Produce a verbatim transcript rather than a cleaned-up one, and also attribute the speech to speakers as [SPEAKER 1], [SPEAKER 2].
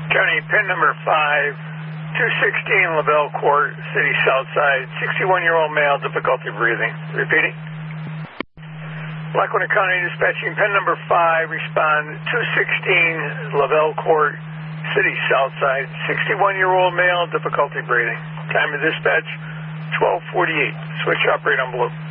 [SPEAKER 1] County pin number five, two sixteen Lavelle Court, City Southside, sixty-one-year-old male, difficulty breathing. Repeating. Lackawanna County dispatching pin number five, respond two sixteen Lavelle Court, City Southside, sixty-one-year-old male, difficulty breathing. Time of dispatch, twelve forty-eight. Switch operator envelope.